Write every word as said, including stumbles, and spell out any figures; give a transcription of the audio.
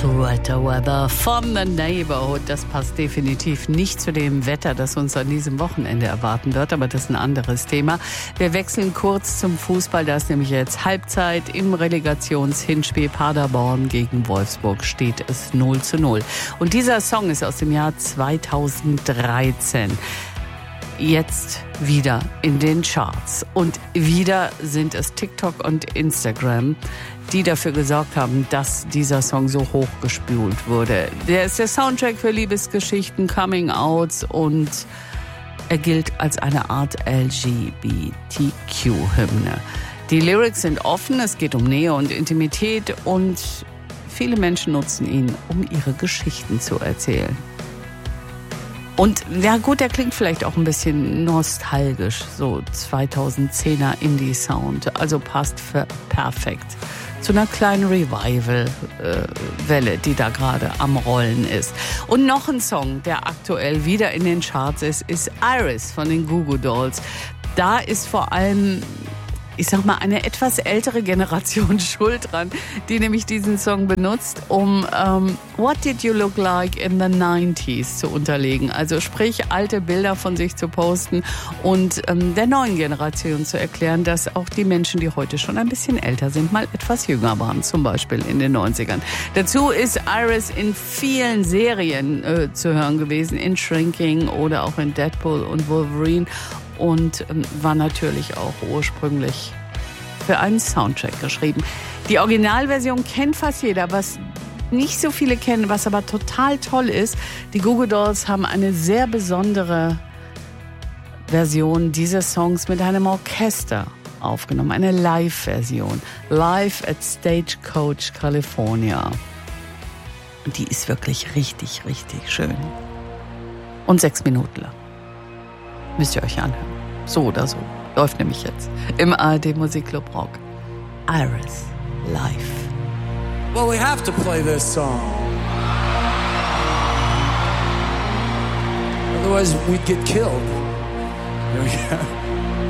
Sweater Weather von The Neighborhood. Das passt definitiv nicht zu dem Wetter, das uns an diesem Wochenende erwarten wird, aber das ist ein anderes Thema. Wir wechseln kurz zum Fußball, da ist nämlich jetzt Halbzeit. Im Relegationshinspiel Paderborn gegen Wolfsburg steht es null zu null. Und dieser Song ist aus dem Jahr zweitausenddreizehn. Jetzt wieder in den Charts. Und wieder sind es TikTok und Instagram, die dafür gesorgt haben, dass dieser Song so hochgespült wurde. Der ist der Soundtrack für Liebesgeschichten, Coming-Outs und er gilt als eine Art L G B T Q-Hymne. Die Lyrics sind offen, es geht um Nähe und Intimität und viele Menschen nutzen ihn, um ihre Geschichten zu erzählen. Und ja gut, der klingt vielleicht auch ein bisschen nostalgisch, so zweitausendzehner Indie-Sound, also passt perfekt zu einer kleinen Revival-Welle, die da gerade am Rollen ist. Und noch ein Song, der aktuell wieder in den Charts ist, ist Iris von den Goo Goo Dolls. Da ist vor allem, ich sag mal, eine etwas ältere Generation schuld dran, die nämlich diesen Song benutzt, um ähm, What Did You Look Like in the nineties zu unterlegen. Also sprich, alte Bilder von sich zu posten und ähm, der neuen Generation zu erklären, dass auch die Menschen, die heute schon ein bisschen älter sind, mal etwas jünger waren, zum Beispiel in den neunzigern. Dazu ist Iris in vielen Serien äh, zu hören gewesen, in Shrinking oder auch in Deadpool und Wolverine. Und ähm, war natürlich auch ursprünglich für einen Soundtrack geschrieben. Die Originalversion kennt fast jeder, was nicht so viele kennen, was aber total toll ist. Die Goo Goo Dolls haben eine sehr besondere Version dieses Songs mit einem Orchester aufgenommen, eine Live-Version. Live at Stagecoach California. Und die ist wirklich richtig, richtig schön. Und sechs Minuten lang. Müsst ihr euch anhören. So oder so. Läuft nämlich jetzt im A R D Musikclub Rock. Iris live. Well, we have to play this song. Otherwise, we'd get killed.